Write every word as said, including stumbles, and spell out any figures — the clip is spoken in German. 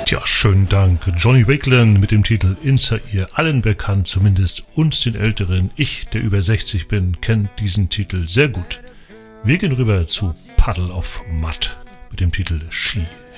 Tja, schönen Dank. Johnny Wakeland mit dem Titel Insa-Ir, allen bekannt, zumindest uns den Älteren. Ich, der über sechzig bin, kennt diesen Titel sehr gut. Wir gehen rüber zu Puddle of Mudd mit dem Titel She.